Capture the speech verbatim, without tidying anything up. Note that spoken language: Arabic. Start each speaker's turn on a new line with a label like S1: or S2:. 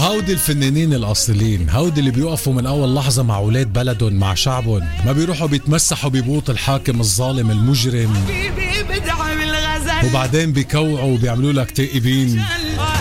S1: هودي الفنانين الأصلين، هودي اللي بيوقفوا من أول لحظة مع أولاد بلدهم مع شعبهم، ما بيروحوا بيتمسحوا ببوط الحاكم الظالم المجرم وبعدين بيكوعوا وبيعملوا لك تائبين.